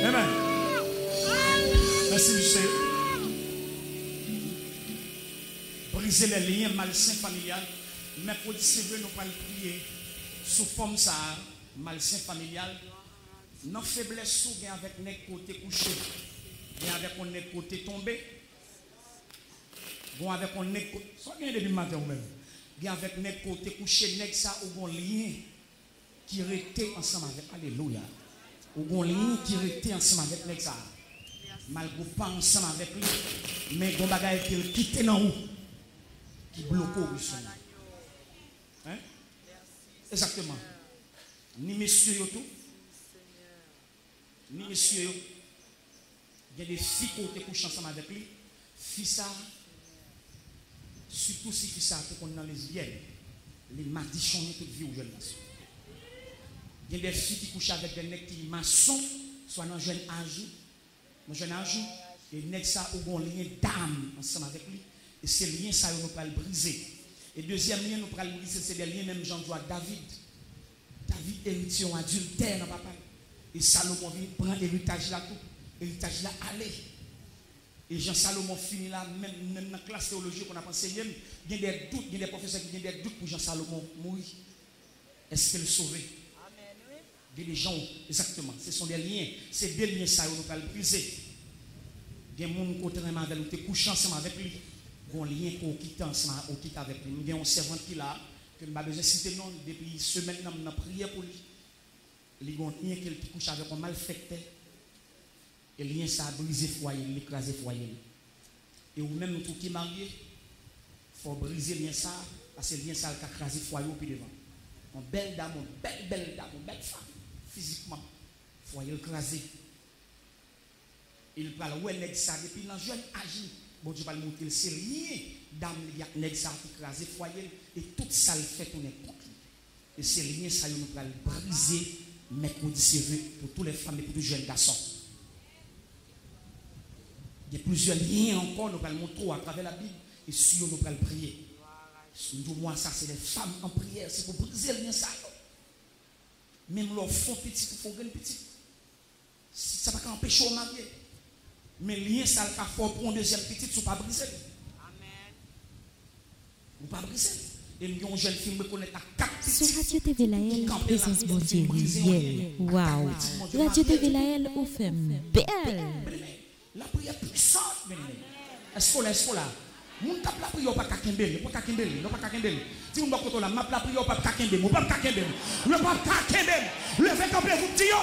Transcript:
Amen. Merci, monsieur. Briser les liens malsains familiales. Mercredi, c'est vrai, nous allons prier sous forme ça, malsain familial. Nos faiblesses sont avec nos côtés couchés, avec nos côtés tombés, avec nos côtés. Soit bien depuis le matin ou même. Avec nos côtés couchés, ça ou un lien qui était ensemble avec. Alléluia. Ou un lien qui était ensemble avec ça. Malgré pas ensemble avec lui, mais on bagaille qui quitte dans où qui bloque au son. Hein? Exactement. Ni messieurs tout, ni messieurs, il y a des filles qui ont couché ensemble avec lui. Filles ça, surtout si filles ça sont dans les vieilles, les malédictions toute vie aux jeunes maçons. Il y a des filles qui couchent avec des nègres qui maçons, soit dans un jeune âge, et nègres ça ont un lien d'âme ensemble avec lui. Et ces liens, ça, nous allons le briser. Et deuxième lien, nous allons le briser, c'est des liens, même Jean-Joie David. David héritier en adultère dans papa. Et Salomon prend l'héritage là tout. L'héritage là allez. Et Jean Salomon finit là, même dans la classe théologique qu'on a enseigné, il y a des doutes, il y a des professeurs qui ont des doutes pour Jean Salomon mourir. Est-ce qu'il est sauvé? Il y a des gens, exactement. Ce sont des liens. C'est des liens, ça, nous allons le briser. Il y a des gens qui ont été couchés ensemble avec lui. Un lien qu'on quitte ensemble, on quitte avec lui. Il y a un servant qui est là, que nous avons besoin de citer non depuis semaine, nous avons prié pour lui. Il y a un lien qui couche avec un malfaiteur. Et le lien ça a brisé le foyer, l'écrasé le foyer. Et ou même nous qui mariés, il faut briser le lien ça, parce que le lien ça a écrasé le foyer au pied devant. Une belle dame, une belle femme, physiquement, le foyer écrasé. Il parle, ouais, nèg ça, depuis dans jeune âge. Bon Dieu va le montrer, c'est lié, dame, nèg ça qui écrase le foyer, et tout ça le fait tourner contre lui. Et c'est lié, ça nous va le briser, mercredi c'est pour toutes les femmes et pour tous les jeunes garçons. Il y a plusieurs liens encore, nous allons le montrer à travers la Bible, et sur nous allons prier. Nous moi ça, c'est les femmes en prière, c'est pour briser le lien ça. Même leur fond petit, ils font grand petit. Ça ne va pas empêcher au marié. Mais lien ça va fort pour un deuxième petit, tu ne pas briser. Amen. Vous pas briser. Et nous avons une jeune fille qui connaît à 4 sur Radio TV Laël, présence bon Dieu, waouh. Radio TV Laël, ou fait belle. La prière puissante, est-ce que là? Moun tap la prière pas kakembele, pas kakembele, non pas kakembele. Si on va côté là, m'a la prière pas kakembele, pas kakembele. Le pas kakembele. Levez campé vous dire